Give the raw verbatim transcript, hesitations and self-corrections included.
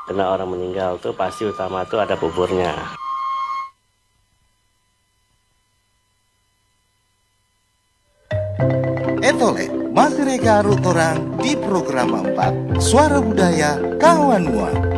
Karena orang meninggal tuh pasti utama tuh ada buburnya. Etole, masih reka arut orang di program empat Suara Budaya Kawan Mua.